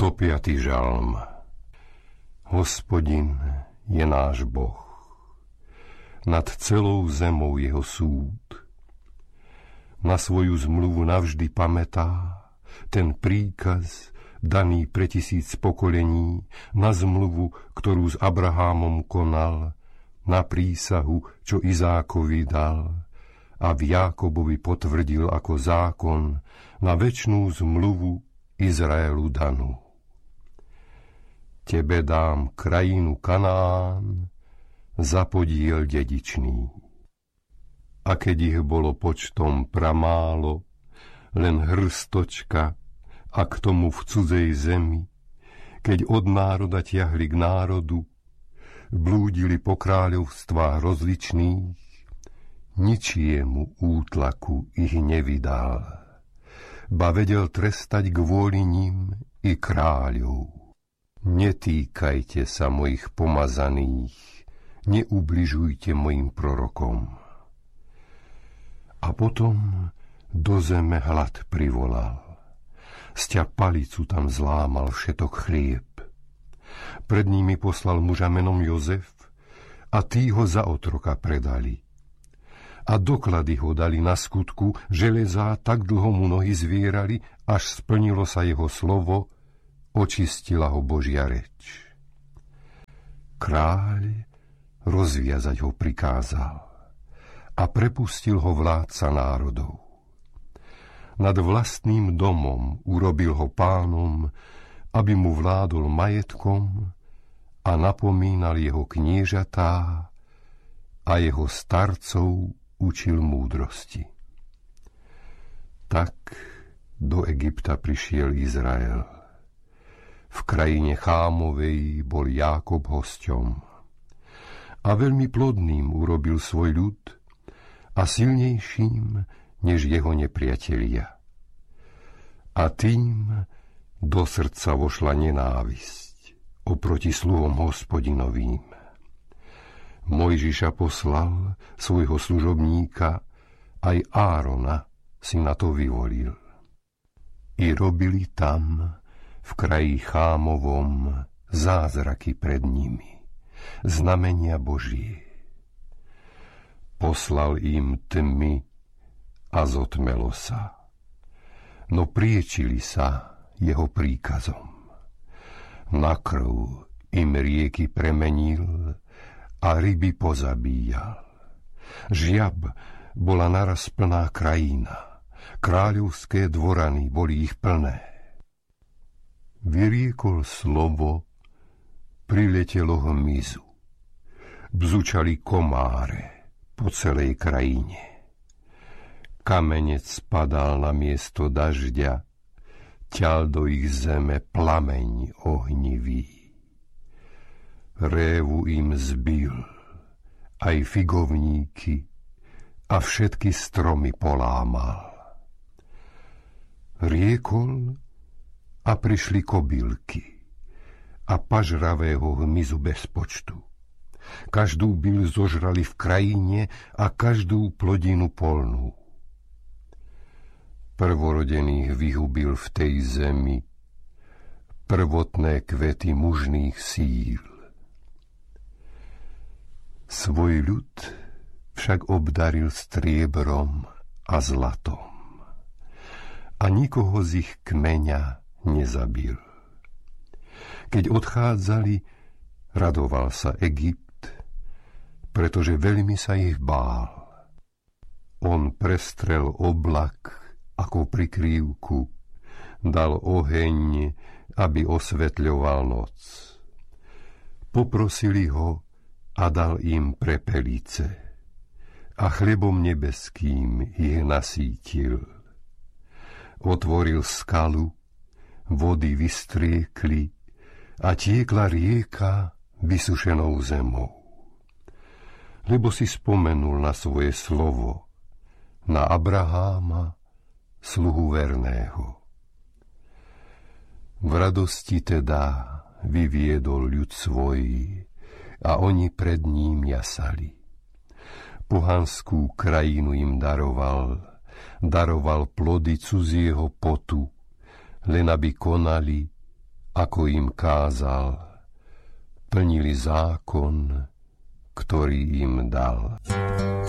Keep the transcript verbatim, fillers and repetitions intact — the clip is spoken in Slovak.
stopiaty žalm. Hospodin je náš Boh. Nad celou zemou jeho súd. Na svoju zmluvu navždy pamätá ten príkaz daný pre tisíc pokolení, na zmluvu, ktorú s Abrahámom konal, na prísahu, čo Izákovi dal a v Jákobovi potvrdil ako zákon, na večnú zmluvu Izraelu danú. Tebe dám krajinu Kanán za podiel dedičný. A keď ich bolo počtom pramálo, len hrstočka, a k tomu v cudzej zemi, keď od národa ťahli k národu, blúdili po kráľovstvách rozličných, ničiemu útlaku ich nevydal, ba vedel trestať kvôli nim i kráľov. Netýkajte sa mojich pomazaných, neubližujte mojim prorokom. A potom do zeme hlad privolal. Sťa palicu tam zlámal všetok chlieb. Pred nimi poslal muža menom Jozef a tí ho za otroka predali. A doklady ho dali na skutku, železá tak dlho mu nohy zvierali, až splnilo sa jeho slovo, očistila ho Božia reč. Kráľ rozviazať ho prikázal a prepustil ho vládca národov. Nad vlastným domom urobil ho pánom, aby mu vládol majetkom a napomínal jeho kniežatá a jeho starcov učil múdrosti. Tak do Egypta prišiel Izrael. V krajine Chámovej bol Jákob hosťom. A veľmi plodným urobil svoj ľud a silnejším než jeho nepriatelia. A tým do srdca vošla nenávisť oproti sluhom Hospodinovým. Mojžiša poslal svojho služobníka, aj Árona si na to vyvolil. I robili tam, v kraji Chámovom, zázraky pred nimi, znamenia Božie. Poslal im tmy a zotmelo sa, no priečili sa jeho príkazom. Na krv im rieky premenil a ryby pozabíjal. Žiab bola naraz plná krajina, kráľovské dvorany boli ich plné. Vyriekol slovo, priletelo hmyzu, bzučali komáre po celej krajine. Kamenec spadal na miesto dažďa, ťal do ich zeme plameň ohnivý. Révu im zbil, aj figovníky, a všetky stromy polámal. Riekol a prišli kobylky a pažravého hmyzu bez počtu. Každú byl zožrali v krajine a každú plodinu polnú. Prvorodených vyhubil v tej zemi, prvotné kvety mužných síl. Svoj ľud však obdaril striebrom a zlatom a nikoho z ich kmeňa nezabil. Keď odchádzali, radoval sa Egypt, pretože veľmi sa ich bál. On prestrel oblak ako prikrývku, dal oheň, aby osvetľoval noc. Poprosili ho a dal im prepelice a chlebom nebeským ich nasítil. Otvoril skalu, vody vystriekli a tiekla rieka vysušenou zemou. Lebo si spomenul na svoje slovo, na Abraháma, sluhu verného. V radosti teda vyviedol ľud svoj a oni pred ním jasali. Pohanskú krajinu im daroval, daroval plody cudzieho potu, len aby konali ako im kázal, plnili zákon, ktorý im dal.